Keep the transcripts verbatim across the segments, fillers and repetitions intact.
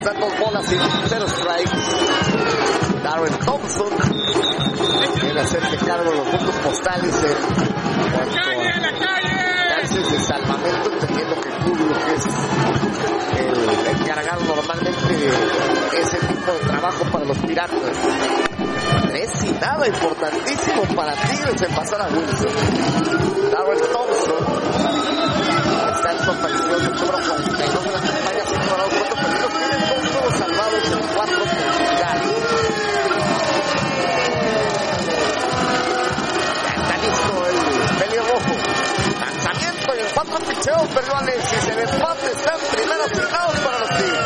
Dan dos bolas y cero strikes. Darren Thompson viene a hacerse cargo de los puntos postales en cuanto a chances de salvamento, entendiendo que Julio, que es el encargado normalmente de ese tipo de trabajo para los Piratas. Tres y nada, importantísimo para Tigres en pasar a Wilson. Darren Thompson está en su aparición del número cuarenta y dos de la campaña, sin lograr cuatro partidos, tienen dos juegos salvados en cuatro oportunidades. Ya está listo el pelirrojo. Lanzamiento y el cuatro picheos, perdió Alexis. El empate está en primeros asignados para los Tigres.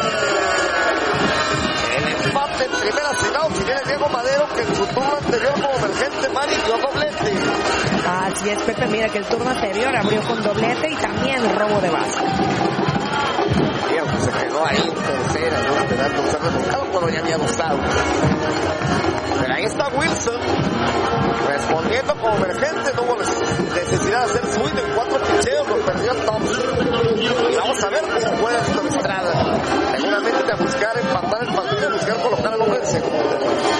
El empate en primeros asignados y viene Diego Madero, que en su turno anterior como emergente Mari dio doblete. Así es, Pepe, mira que el turno anterior abrió con doblete y también robo de base. Bien, pues se quedó ahí en tercera, ¿no? Esperando ser remolcado cuando ya había gustado. Pero ahí está Wilson, respondiendo como emergente, no hubo necesidad de hacer swing en cuatro picheos, lo perdió Thompson. Y vamos a ver cómo juega esta Estrada. Seguramente a buscar empatar el partido, a buscar colocar al hombre en segundo.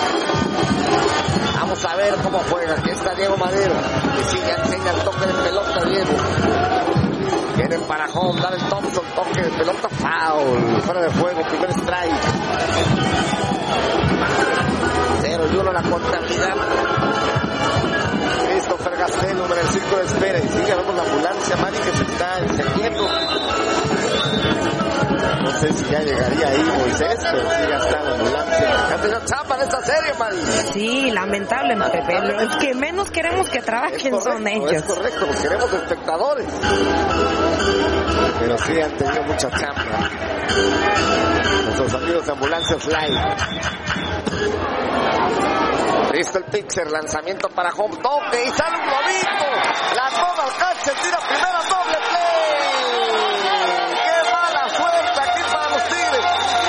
Vamos a ver cómo juega. Aquí está Diego Madero, que sigue, enseña el toque de pelota, Diego. Viene para home, Darren Thompson, toque de pelota, foul, fuera de juego, primer strike. Cero y uno la contabilidad. Christopher Gastel, número el circo de espera, y sigue, vemos la ambulancia, Mari, que se está encendiendo. No sé si ya llegaría ahí Moisés, pero sí ya está la ambulancia. Ya tenía chamba en esta serie, Mari. Sí, lamentable, Pepe. Es que menos queremos que trabajen correcto, son ellos. Es correcto, los queremos espectadores. Pero sí han tenido mucha chamba nuestros amigos de Ambulancias Live. Listo el pitcher, lanzamiento para home, toque y sale un globito. La toma al catcher, tira primera, doble play. ¡Qué mala suerte aquí para los Tigres!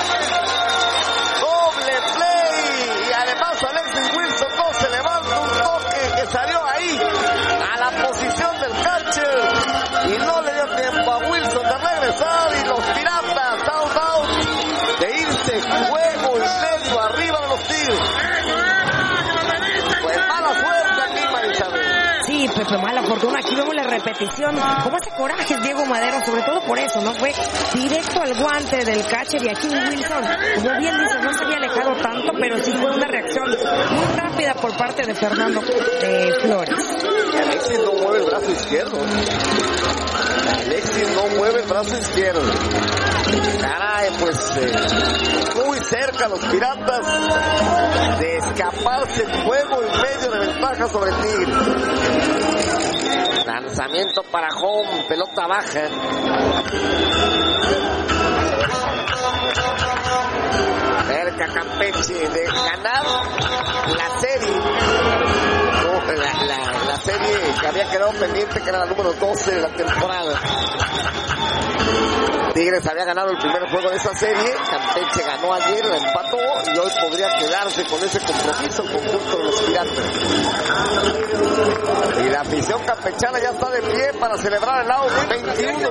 Doble play. Y además Alexis Wilson no se levanta, un toque que salió ahí a la posición del catcher. Y no le dio tiempo a Wilson de regresar. Y los Piratas, out, out, de irse juego y medio arriba de los Tigres. Sí, Pepe, mala fortuna. Aquí vemos la repetición. Como hace coraje Diego Madero, sobre todo por eso, ¿no? Fue directo al guante del catcher y aquí Wilson, como bien dices, no se había alejado tanto, pero sí fue una reacción muy rápida por parte de Fernando eh, Flores. Alexis no mueve el brazo izquierdo. Alexis no mueve el brazo izquierdo. Caray, pues eh, muy cerca los Piratas de escaparse el juego en medio de ventaja sobre el Tigre. Lanzamiento para home, pelota baja. Cerca Campeche de ganar la serie. No, la, la, la serie que había quedado pendiente, que era la número doce de la temporada. Tigres había ganado el primer juego de esa serie, Campeche ganó ayer, la empató y hoy podría quedarse con ese compromiso el conjunto de los Piratas. Y la afición campechana ya está de pie para celebrar el out veintiuno.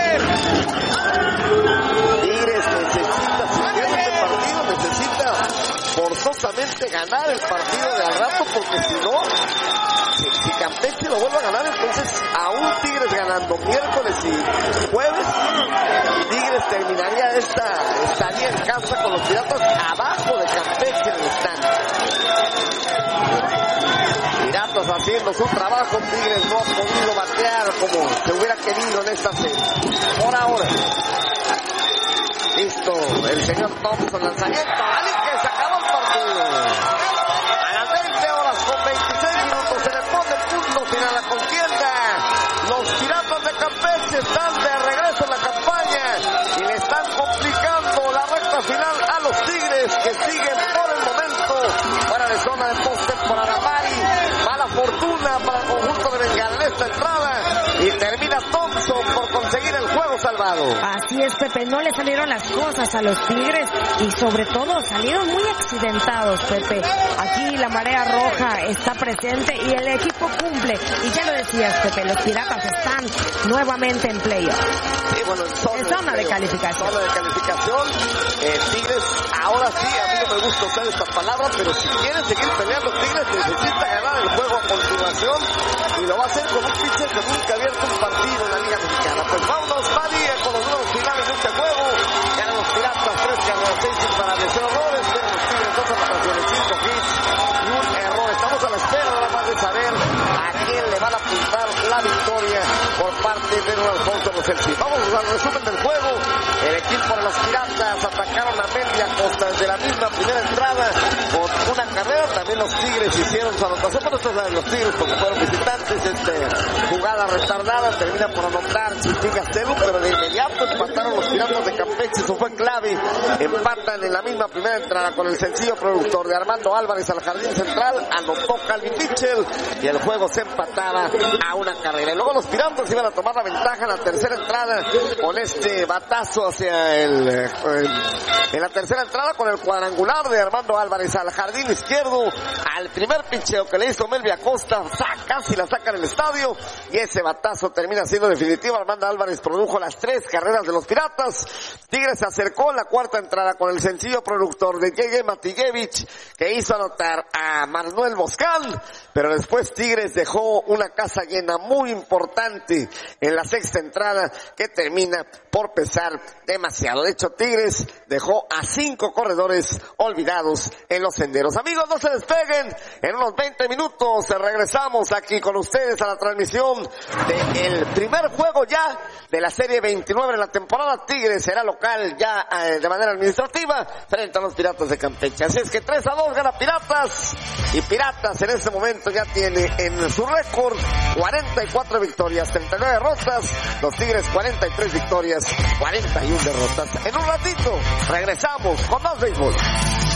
Tigres necesita, si pierde este partido, necesita forzosamente ganar el partido de al rato, porque si no, si, si Campeche lo vuelve a ganar, entonces aún Tigres ganando miércoles y jueves, Tigres terminaría esta, estaría en casa con los Piratas abajo de Campeche en el stand. Piratas haciendo su trabajo, Tigres no ha podido batear como se hubiera querido en esta serie. Por ahora. Listo, el señor Thompson, lanzamiento, Ali, que se acabó el partido. A las veinte horas con veintiséis minutos se le pone punto final a la contienda. Los Piratas de Campeche están de regreso en la campaña y le están complicando la recta final a los Tigres, que siguen por el momento fuera de zona de postemporada. Mari, mala fortuna para el conjunto de Bengala en esta entrada y termina Thompson por conseguir el juego salvado. Alvaro. Así es, Pepe, no le salieron las cosas a los Tigres y sobre todo salieron muy accidentados, Pepe. Aquí la marea roja está presente y el equipo cumple. Y ya lo decías, Pepe, los Piratas están nuevamente en playoff. Sí, bueno, en zona, en zona de, de calificación. Zona de calificación. Eh, Tigres, ahora sí, a mí no me gusta usar esta palabra, pero si quieren seguir peleando, Tigres necesita ganar el juego a continuación y lo va a hacer con un pitcher que nunca ha abierto un partido en la Liga Mexicana. Pues vámonos, Mari, con los números finales de este juego. Ganan los Piratas, tres carreras, seis imparables, cero errores, tienen los Tigres, dos anotaciones, cinco hits y un error. Estamos a la espera nada más de saber a quién le van a apuntar la victoria por parte de Don Alfonso Roselsi. Vamos al resumen del juego. El equipo de los Piratas atacaron a Media Costa desde la misma primera entrada con una carrera. También los Tigres hicieron su anotación. Bueno, esto es la de los Tigres porque fueron visitantes. Este, jugada retardada, termina por anotar Chitín Gastelu, pero de inmediato empataron los Piratas de Campeche. Eso fue clave. Empatan en la misma primera entrada con el sencillo productor de Armando Álvarez al jardín central. Anotó Calvin Mitchell y el juego se empataba a una carrera. Y luego los Piratas iban a tomar la ventaja en la tercera entrada con este batazo hacia el, el en la tercera entrada con el cuadrangular de Armando Álvarez al jardín izquierdo, al primer pincheo que le hizo Melvia Acosta, casi la saca en el estadio y ese batazo termina siendo definitivo. Armando Álvarez produjo las tres carreras de los Piratas. Tigres se acercó en la cuarta entrada con el sencillo productor de J J Matijevich que hizo anotar a Manuel Boscal, pero después Tigres dejó una casa llena muy importante en la sexta entrada que termina por pesar demasiado. De hecho, Tigres dejó a cinco corredores olvidados en los senderos. Amigos, no se despeguen. En unos veinte minutos regresamos aquí con ustedes a la transmisión del primer juego ya de la serie veintinueve de la temporada. Tigres será local ya eh, de manera administrativa frente a los Piratas de Campeche. Así es que tres a dos gana Piratas y Piratas en este momento ya tiene en su récord cuarenta y cuatro victorias, treinta y nueve derrotas. Los Tigres cuarenta y tres victorias, cuarenta y una derrotas. En un ratito regresamos con más béisbol.